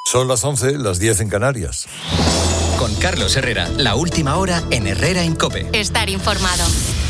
Son las 11, las 10 en Canarias. Con Carlos Herrera, la última hora en Herrera en COPE. Estar informado.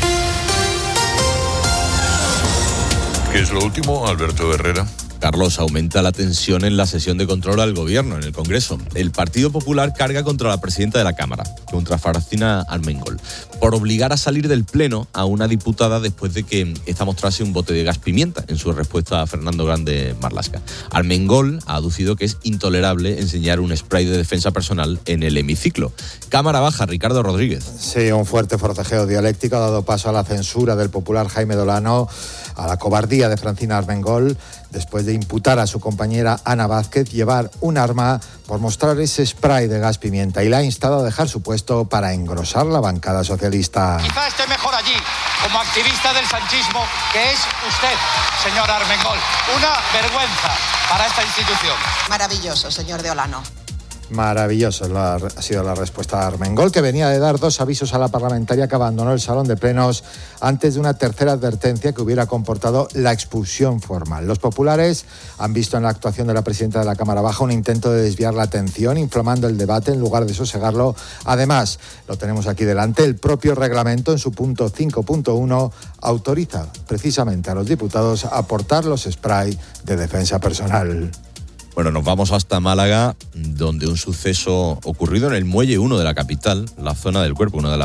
¿Qué es lo último, Alberto Herrera? Carlos, aumenta la tensión en la sesión de control al gobierno en el Congreso. El Partido Popular carga contra la presidenta de la Cámara, contra Francina Armengol, por obligar a salir del Pleno a una diputada después de que esta mostrase un bote de gas pimienta en su respuesta a Fernando Grande Marlaska. Armengol ha aducido que es intolerable enseñar un spray de defensa personal en el hemiciclo. Cámara baja, Ricardo Rodríguez. Sí, un fuerte forcejeo dialéctico ha dado paso a la censura del popular Jaime Dolano, a la cobardía de Francina Armengol, después de imputar a su compañera Ana Vázquez llevar un arma por mostrar ese spray de gas pimienta, y la ha instado a dejar su puesto para engrosar la bancada socialista. Quizá esté mejor allí, como activista del sanchismo, que es usted, señor Armengol. Una vergüenza para esta institución. Maravilloso, señor Dolano. Maravilloso ha sido la respuesta de Armengol, que venía de dar 2 avisos a la parlamentaria que abandonó el salón de plenos antes de una tercera advertencia que hubiera comportado la expulsión formal. Los populares han visto en la actuación de la presidenta de la Cámara Baja un intento de desviar la atención, inflamando el debate en lugar de sosegarlo. Además, lo tenemos aquí delante, el propio reglamento en su punto 5.1 autoriza precisamente a los diputados a portar los spray de defensa personal. Bueno, nos vamos hasta Málaga, donde un suceso ocurrido en el Muelle 1 de la capital, la zona del puerto, una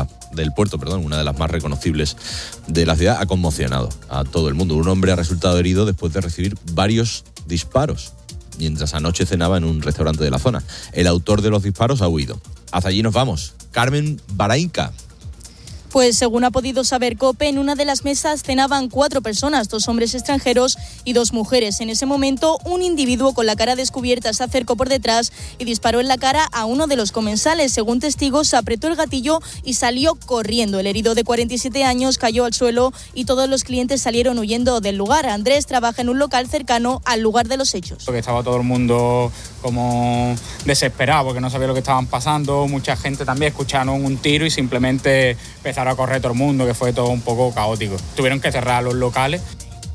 de las más reconocibles de la ciudad, ha conmocionado a todo el mundo. Un hombre ha resultado herido después de recibir varios disparos mientras anoche cenaba en un restaurante de la zona. El autor de los disparos ha huido. Hasta allí nos vamos. Carmen Barainca. Pues según ha podido saber COPE, en una de las mesas cenaban 4 personas, 2 hombres extranjeros y 2 mujeres. En ese momento, un individuo con la cara descubierta se acercó por detrás y disparó en la cara a uno de los comensales. Según testigos, apretó el gatillo y salió corriendo. El herido de 47 años cayó al suelo y todos los clientes salieron huyendo del lugar. Andrés trabaja en un local cercano al lugar de los hechos. Porque estaba todo el mundo como desesperado porque no sabía lo que estaban pasando. Mucha gente también escucharon un tiro y simplemente empezaron a correr todo el mundo, que fue todo un poco caótico. Tuvieron que cerrar los locales.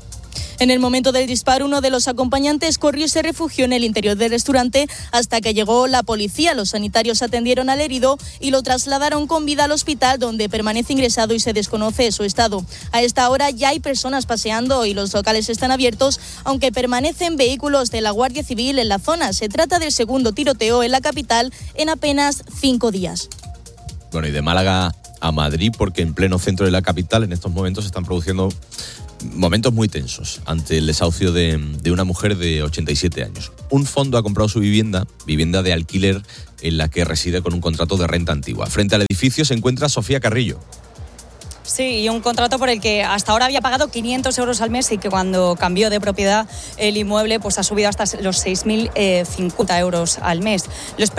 En el momento del disparo, uno de los acompañantes corrió y se refugió en el interior del restaurante hasta que llegó la policía. Los sanitarios atendieron al herido y lo trasladaron con vida al hospital, donde permanece ingresado y se desconoce su estado. A esta hora ya hay personas paseando y los locales están abiertos, aunque permanecen vehículos de la Guardia Civil en la zona. Se trata del segundo tiroteo en la capital en apenas 5 días. Bueno, y de Málaga a Madrid, porque en pleno centro de la capital en estos momentos se están produciendo momentos muy tensos ante el desahucio de una mujer de 87 años. Un fondo ha comprado su vivienda de alquiler en la que reside con un contrato de renta antigua. Frente al edificio se encuentra Sofía Carrillo. Sí, y un contrato por el que hasta ahora había pagado 500 euros al mes y que cuando cambió de propiedad el inmueble pues ha subido hasta los 6.050 euros al mes. Los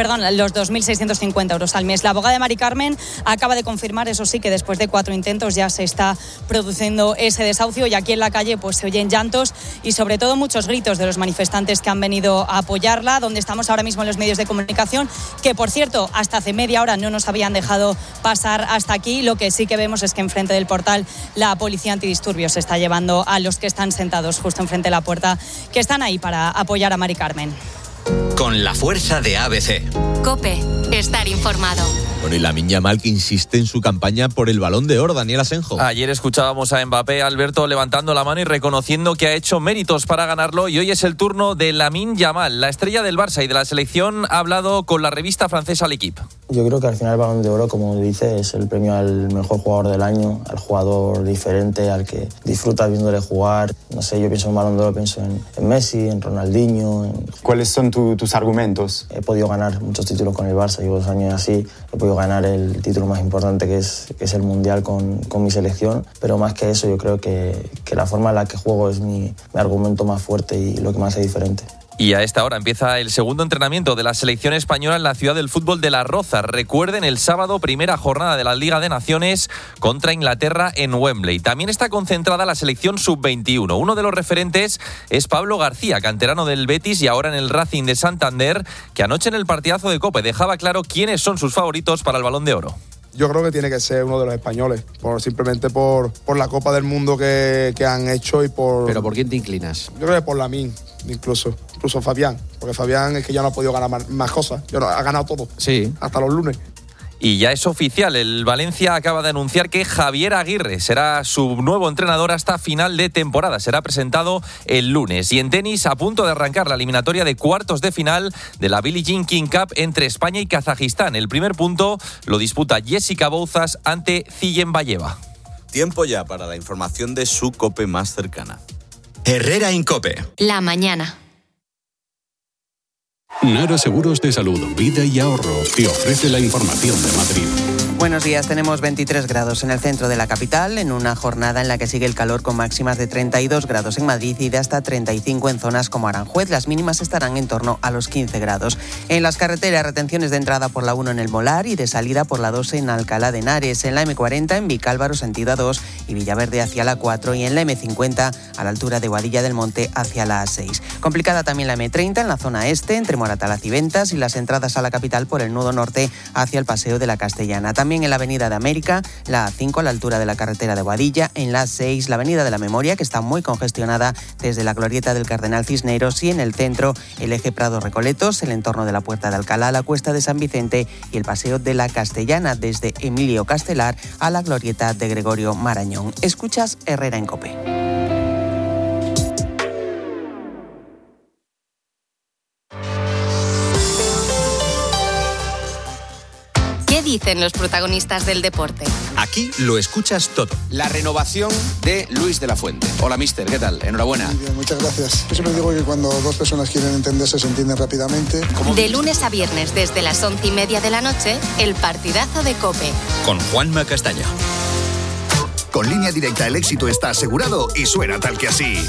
2.650 euros al mes. La abogada de Mari Carmen acaba de confirmar, eso sí, que después de 4 intentos ya se está produciendo ese desahucio y aquí en la calle pues se oyen llantos y sobre todo muchos gritos de los manifestantes que han venido a apoyarla, donde estamos ahora mismo en los medios de comunicación, que por cierto hasta hace media hora no nos habían dejado pasar hasta aquí. Lo que sí que vemos es que enfrente del portal la policía antidisturbios se está llevando a los que están sentados justo enfrente de la puerta, que están ahí para apoyar a Mari Carmen. Con la fuerza de ABC. COPE, estar informado. Bueno, y Lamine Yamal, que insiste en su campaña por el Balón de Oro. Daniel Asenjo. Ayer escuchábamos a Mbappé, Alberto, levantando la mano y reconociendo que ha hecho méritos para ganarlo, y hoy es el turno de Lamine Yamal. La estrella del Barça y de la selección ha hablado con la revista francesa L'Équipe. Yo creo que al final el Balón de Oro, como dice, es el premio al mejor jugador del año, al jugador diferente, al que disfrutas viéndole jugar. No sé, yo pienso en Balón de Oro, pienso en Messi, en Ronaldinho. ¿Cuáles son tus argumentos? He podido ganar muchos títulos con el Barça, llevo 2 años así. He podido ganar el título más importante que es el Mundial con mi selección, pero más que eso yo creo que la forma en la que juego es mi argumento más fuerte y lo que más hace diferente. Y a esta hora empieza el segundo entrenamiento de la selección española en la ciudad del fútbol de Las Rozas. Recuerden, el sábado, primera jornada de la Liga de Naciones contra Inglaterra en Wembley. También está concentrada la selección sub-21. Uno de los referentes es Pablo García, canterano del Betis y ahora en el Racing de Santander, que anoche en el partidazo de COPE dejaba claro quiénes son sus favoritos para el Balón de Oro. Yo creo que tiene que ser uno de los españoles, simplemente por la Copa del Mundo que han hecho y por... ¿Pero por quién te inclinas? Yo creo que por Lamine, incluso Fabián, porque Fabián es que ya no ha podido ganar más cosas, ha ganado todo, sí, hasta los lunes. Y ya es oficial, el Valencia acaba de anunciar que Javier Aguirre será su nuevo entrenador hasta final de temporada. Será presentado el lunes. Y en tenis, a punto de arrancar la eliminatoria de cuartos de final de la Billie Jean King Cup entre España y Kazajistán. El primer punto lo disputa Jessica Bouzas ante Ziyenbayeva. Tiempo ya para la información de su COPE más cercana. Herrera Incope. La mañana. Nara Seguros de Salud, Vida y Ahorro te ofrece la información de Madrid. Buenos días, tenemos 23 grados en el centro de la capital, en una jornada en la que sigue el calor con máximas de 32 grados en Madrid y de hasta 35 en zonas como Aranjuez. Las mínimas estarán en torno a los 15 grados. En las carreteras, retenciones de entrada por la 1 en el Molar y de salida por la 2 en Alcalá de Henares. En la M40 en Vicálvaro sentido A2 y Villaverde hacia la 4 y en la M50 a la altura de Boadilla del Monte hacia la A6. Complicada también la M30 en la zona este entre Moratalaz y Ventas y las entradas a la capital por el nudo norte hacia el Paseo de la Castellana. También en la Avenida de América, la A5 a la altura de la carretera de Boadilla, en la A6 la Avenida de la Memoria, que está muy congestionada desde la glorieta del Cardenal Cisneros, y en el centro el eje Prado-Recoletos, el entorno de la Puerta de Alcalá, la Cuesta de San Vicente y el Paseo de la Castellana, desde Emilio Castelar a la glorieta de Gregorio Marañón. Escuchas Herrera en COPE. ¿Qué dicen los protagonistas del deporte? Aquí lo escuchas todo. La renovación de Luis de la Fuente. Hola, mister, ¿qué tal? Enhorabuena. Muy bien, muchas gracias. Yo siempre digo que cuando dos personas quieren entenderse, se entienden rápidamente. De lunes a viernes, desde las 11:30 de la noche, el partidazo de COPE. Con Juanma Castaño. Con Línea Directa el éxito está asegurado y suena tal que así.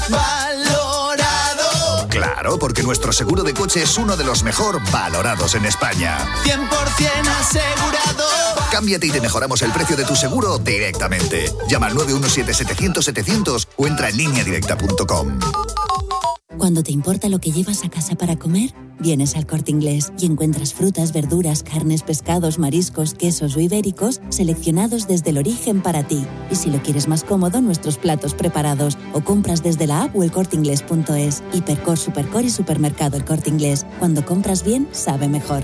¡Valorado! Claro, porque nuestro seguro de coche es uno de los mejor valorados en España. 100% asegurado. Cámbiate y te mejoramos el precio de tu seguro directamente. Llama al 917-700-700 o entra en lineadirecta.com. Cuando te importa lo que llevas a casa para comer, vienes al Corte Inglés y encuentras frutas, verduras, carnes, pescados, mariscos, quesos o ibéricos seleccionados desde el origen para ti. Y si lo quieres más cómodo, nuestros platos preparados o compras desde la app o elcorteingles.es. Hipercor, Supercor y Supermercado El Corte Inglés. Cuando compras bien, sabe mejor.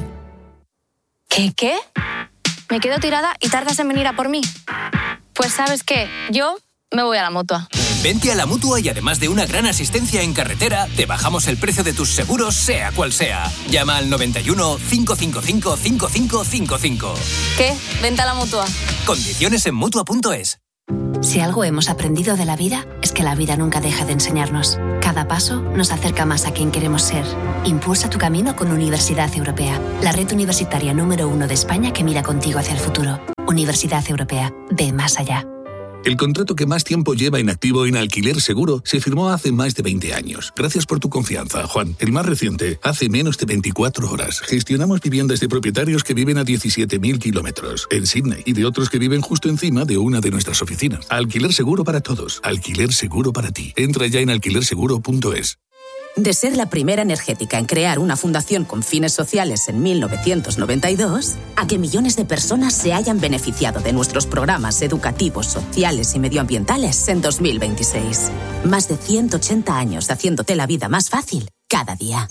¿Qué? ¿Me quedo tirada y tardas en venir a por mí? Pues ¿sabes qué? Yo me voy a la Mutua. Vente a la Mutua y además de una gran asistencia en carretera, te bajamos el precio de tus seguros, sea cual sea. Llama al 91 555 5555. ¿Qué? Vente a la Mutua. Condiciones en Mutua.es. Si algo hemos aprendido de la vida, es que la vida nunca deja de enseñarnos. Cada paso nos acerca más a quien queremos ser. Impulsa tu camino con Universidad Europea, la red universitaria número 1 de España que mira contigo hacia el futuro. Universidad Europea, ve más allá. El contrato que más tiempo lleva inactivo en Alquiler Seguro se firmó hace más de 20 años. Gracias por tu confianza, Juan. El más reciente, hace menos de 24 horas. Gestionamos viviendas de propietarios que viven a 17.000 kilómetros en Sydney y de otros que viven justo encima de una de nuestras oficinas. Alquiler Seguro para todos. Alquiler Seguro para ti. Entra ya en alquilerseguro.es. De ser la primera energética en crear una fundación con fines sociales en 1992, a que millones de personas se hayan beneficiado de nuestros programas educativos, sociales y medioambientales en 2026. Más de 180 años haciéndote la vida más fácil cada día.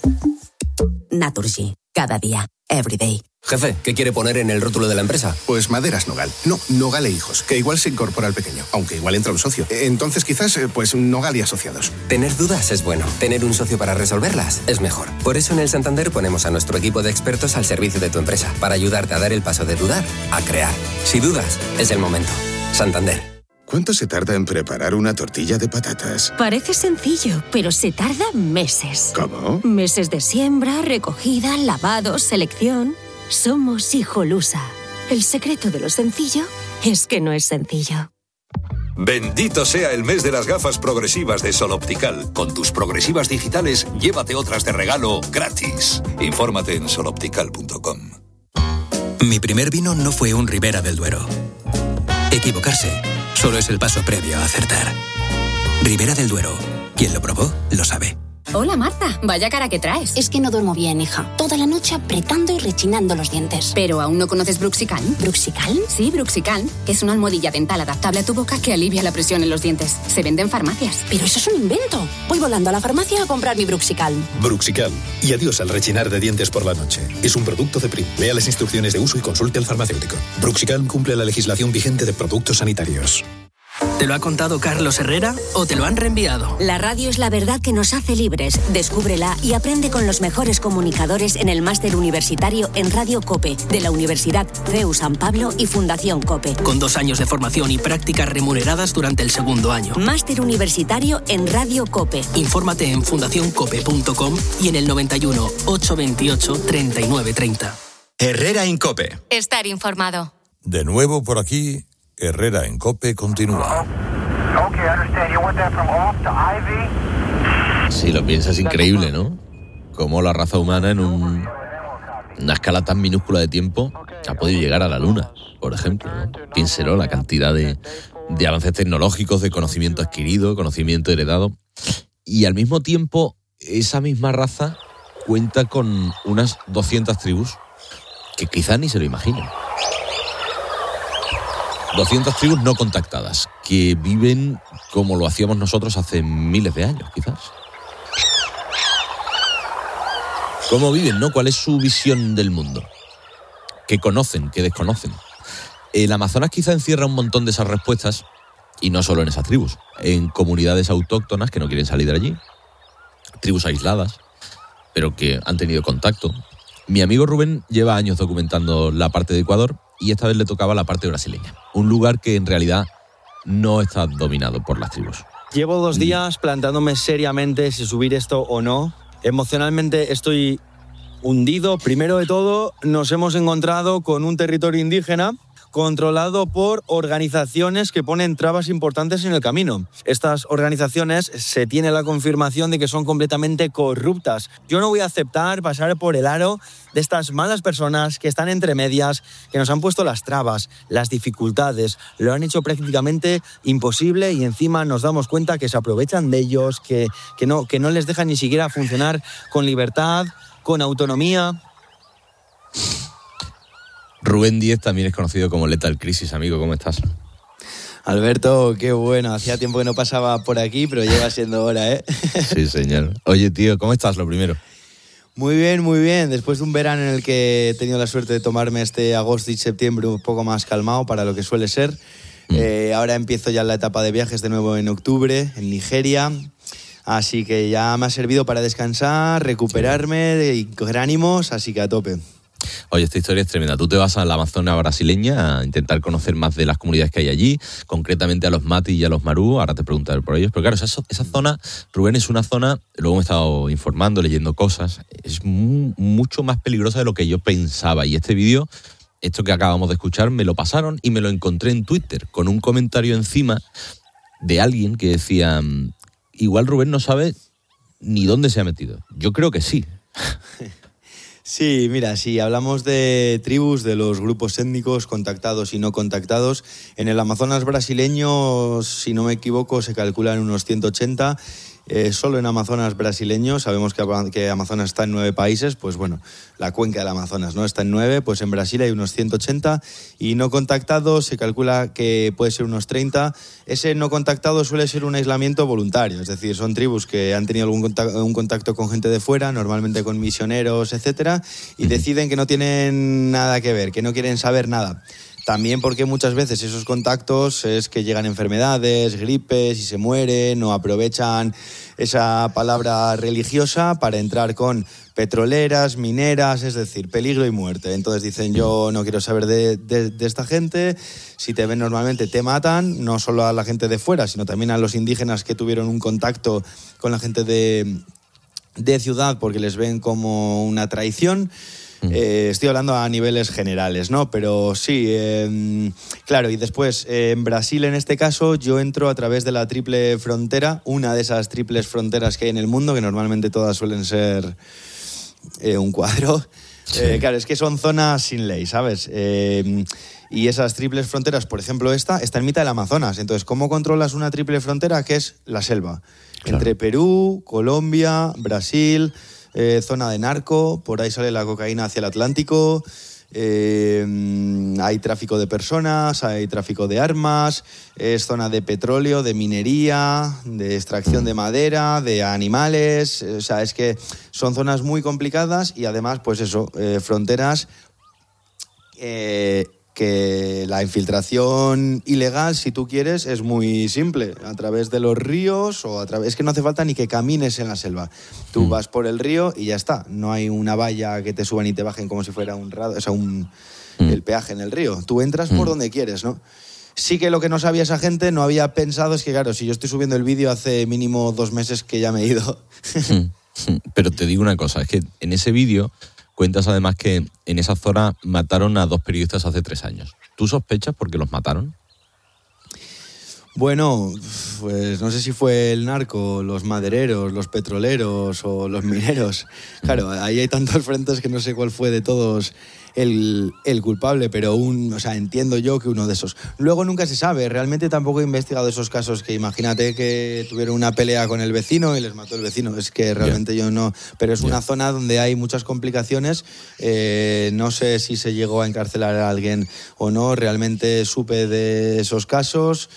Naturgy. Cada día. Every day. Jefe, ¿qué quiere poner en el rótulo de la empresa? Pues Maderas Nogal. No, Nogal e Hijos, que igual se incorpora al pequeño, aunque igual entra un socio. Entonces quizás, pues Nogal y Asociados. Tener dudas es bueno. Tener un socio para resolverlas es mejor. Por eso en el Santander ponemos a nuestro equipo de expertos al servicio de tu empresa, para ayudarte a dar el paso de dudar a crear. Si dudas, es el momento. Santander. ¿Cuánto se tarda en preparar una tortilla de patatas? Parece sencillo, pero se tarda meses. ¿Cómo? Meses de siembra, recogida, lavado, selección. Somos Hijolusa. El secreto de lo sencillo es que no es sencillo. Bendito sea el mes de las gafas progresivas de Sol Optical. Con tus progresivas digitales, llévate otras de regalo gratis. Infórmate en soloptical.com. Mi primer vino no fue un Ribera del Duero. Equivocarse solo es el paso previo a acertar. Ribera del Duero. Quien lo probó, lo sabe. Hola, Marta. Vaya cara que traes. Es que no duermo bien, hija. Toda la noche apretando y rechinando los dientes. ¿Pero aún no conoces Bruxicalm? ¿Bruxicalm? Sí, Bruxicalm. Es una almohadilla dental adaptable a tu boca que alivia la presión en los dientes. Se vende en farmacias. Pero eso es un invento. Voy volando a la farmacia a comprar mi Bruxicalm. Bruxicalm. Y adiós al rechinar de dientes por la noche. Es un producto de Prim. Lea las instrucciones de uso y consulte al farmacéutico. Bruxicalm cumple la legislación vigente de productos sanitarios. ¿Te lo ha contado Carlos Herrera o te lo han reenviado? La radio es la verdad que nos hace libres. Descúbrela y aprende con los mejores comunicadores en el máster universitario en Radio COPE de la Universidad CEU San Pablo y Fundación COPE. Con 2 años de formación y prácticas remuneradas durante el segundo año. Máster universitario en Radio COPE. Infórmate en fundacioncope.com y en el 91 828 3930. Herrera en COPE. Estar informado. De nuevo por aquí, Herrera en COPE continúa. Si lo piensas, es increíble, ¿no? Cómo la raza humana en una escala tan minúscula de tiempo ha podido llegar a la Luna, por ejemplo, ¿no? Piénselo, la cantidad de avances tecnológicos, de conocimiento adquirido, conocimiento heredado. Y al mismo tiempo, esa misma raza cuenta con unas 200 tribus que quizás ni se lo imaginan. 200 tribus no contactadas, que viven como lo hacíamos nosotros hace miles de años, quizás. ¿Cómo viven, no? ¿Cuál es su visión del mundo? ¿Qué conocen, qué desconocen? El Amazonas quizá encierra un montón de esas respuestas, y no solo en esas tribus, en comunidades autóctonas que no quieren salir de allí, tribus aisladas, pero que han tenido contacto. Mi amigo Rubén lleva años documentando la parte de Ecuador y esta vez le tocaba la parte brasileña, un lugar que en realidad no está dominado por las tribus. Llevo 2 días plantándome seriamente si subir esto o no. Emocionalmente estoy hundido. Primero de todo, nos hemos encontrado con un territorio indígena controlado por organizaciones que ponen trabas importantes en el camino. Estas organizaciones se tiene la confirmación de que son completamente corruptas. Yo no voy a aceptar pasar por el aro de estas malas personas que están entre medias, que nos han puesto las trabas, las dificultades, lo han hecho prácticamente imposible y encima nos damos cuenta que se aprovechan de ellos, que no les dejan ni siquiera funcionar con libertad, con autonomía. Rubén Díez también es conocido como Lethal Crisis. Amigo, ¿cómo estás? Alberto, qué bueno. Hacía tiempo que no pasaba por aquí, pero llega siendo hora, ¿eh? Sí, señor. Oye, tío, ¿cómo estás? Lo primero. Muy bien, muy bien. Después de un verano en el que he tenido la suerte de tomarme este agosto y septiembre un poco más calmado para lo que suele ser. Ahora empiezo ya la etapa de viajes de nuevo en octubre, en Nigeria. Así que ya me ha servido para descansar, recuperarme y coger ánimos, así que a tope. Oye, esta historia es tremenda. Tú te vas a la Amazonia brasileña a intentar conocer más de las comunidades que hay allí, concretamente a los Mati y a los Marú. Ahora te preguntaré por ellos. Pero claro, esa zona, Rubén, es una zona, luego me he estado informando, leyendo cosas, es mucho más peligrosa de lo que yo pensaba. Y este vídeo, esto que acabamos de escuchar, me lo pasaron y me lo encontré en Twitter con un comentario encima de alguien que decía: igual Rubén no sabe ni dónde se ha metido. Yo creo que sí. Sí, mira, si hablamos de tribus, de los grupos étnicos contactados y no contactados, en el Amazonas brasileño, si no me equivoco, se calculan unos 180. Solo en Amazonas brasileño, sabemos que Amazonas está en 9 países, pues bueno, la cuenca del Amazonas, ¿no? Está en 9, pues en Brasil hay unos 180 y no contactados se calcula que puede ser unos 30. Ese no contactado suele ser un aislamiento voluntario, es decir, son tribus que han tenido un contacto con gente de fuera, normalmente con misioneros, etcétera, y deciden que no tienen nada que ver, que no quieren saber nada. También porque muchas veces esos contactos es que llegan enfermedades, gripes y se mueren, o aprovechan esa palabra religiosa para entrar con petroleras, mineras, es decir, peligro y muerte. Entonces dicen: yo no quiero saber de esta gente, si te ven normalmente te matan, no solo a la gente de fuera, sino también a los indígenas que tuvieron un contacto con la gente de ciudad porque les ven como una traición. Estoy hablando a niveles generales, ¿no? Pero sí, claro, y después en Brasil, en este caso, yo entro a través de la triple frontera, una de esas triples fronteras que hay en el mundo, que normalmente todas suelen ser un cuadro. Claro, es que son zonas sin ley, ¿sabes? Y esas triples fronteras, por ejemplo, esta está en mitad del Amazonas. Entonces, ¿cómo controlas una triple frontera que es la selva? Claro. Entre Perú, Colombia, Brasil, zona de narco, por ahí sale la cocaína hacia el Atlántico, hay tráfico de personas, hay tráfico de armas, es zona de petróleo, de minería, de extracción de madera, de animales. O sea, es que son zonas muy complicadas y además, pues eso, fronteras que la infiltración ilegal, si tú quieres, es muy simple. A través de los ríos o a través... Es que no hace falta ni que camines en la selva. Tú vas por el río y ya está. No hay una valla que te suban y te bajen como si fuera el peaje en el río. Tú entras por donde quieres, ¿no? Sí que lo que no sabía esa gente, no había pensado, es que claro, si yo estoy subiendo el vídeo hace mínimo 2 meses que ya me he ido. Pero te digo una cosa, es que en ese vídeo cuentas además que en esa zona mataron a 2 periodistas hace 3 años. ¿Tú sospechas por qué los mataron? Bueno, pues no sé si fue el narco, los madereros, los petroleros o los mineros. Claro, ahí hay tantos frentes que no sé cuál fue de todos el culpable, pero entiendo yo que uno de esos. Luego nunca se sabe, realmente tampoco he investigado esos casos que imagínate que tuvieron una pelea con el vecino y les mató el vecino. Es que realmente yo no... Pero es una zona donde hay muchas complicaciones. No sé si se llegó a encarcelar a alguien o no. Realmente supe de esos casos.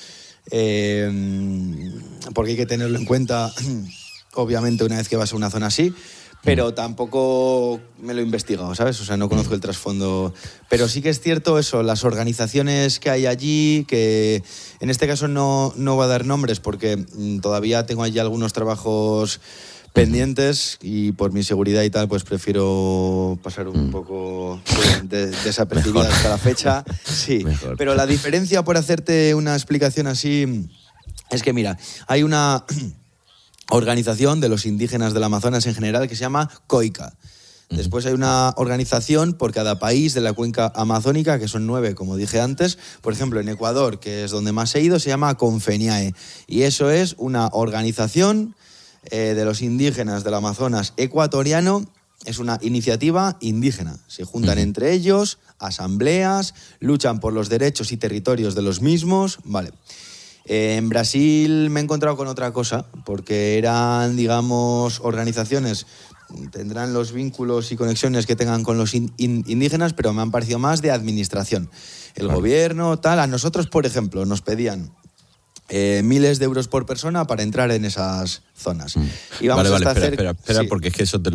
Porque hay que tenerlo en cuenta, obviamente, una vez que vas a una zona así, pero tampoco me lo he investigado, ¿sabes? O sea, no conozco el trasfondo. Pero sí que es cierto eso, las organizaciones que hay allí, que en este caso no voy a dar nombres porque todavía tengo allí algunos trabajos pendientes y por mi seguridad y tal, pues prefiero pasar un poco desapercibida hasta la fecha. Sí, mejor. Pero la diferencia, por hacerte una explicación así, es que mira, hay una organización de los indígenas del Amazonas en general que se llama COICA. Después hay una organización por cada país de la cuenca amazónica, que son 9, como dije antes. Por ejemplo, en Ecuador, que es donde más he ido, se llama CONFENIAE. Y eso es una organización de los indígenas del Amazonas ecuatoriano. Es una iniciativa indígena. Se juntan entre ellos, asambleas, luchan por los derechos y territorios de los mismos. Vale. En Brasil me he encontrado con otra cosa, porque eran, digamos, organizaciones, tendrán los vínculos y conexiones que tengan con los indígenas, pero me han parecido más de administración. El gobierno, tal. A nosotros, por ejemplo, nos pedían miles de euros por persona para entrar en esas zonas. Y vamos espera, sí. Porque es que eso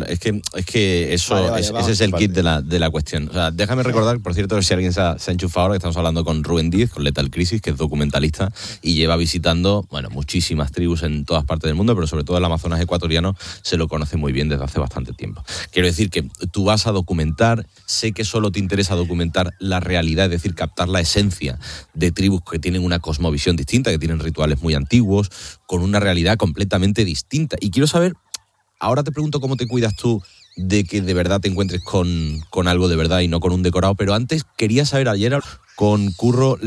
ese es el kit de la cuestión. O sea, déjame recordar, por cierto, si alguien se ha enchufado ahora, que estamos hablando con Rubén Díez, con Lethal Crisis, que es documentalista y lleva visitando, muchísimas tribus en todas partes del mundo, pero sobre todo el Amazonas ecuatoriano se lo conoce muy bien desde hace bastante tiempo. Quiero decir que tú vas a documentar, sé que solo te interesa documentar la realidad, es decir, captar la esencia de tribus que tienen una cosmovisión distinta, que tienen rituales muy antiguos, con una realidad completamente distinta. Y quiero saber, ahora te pregunto cómo te cuidas tú de que de verdad te encuentres con algo de verdad y no con un decorado, pero antes quería saber, ayer con Curro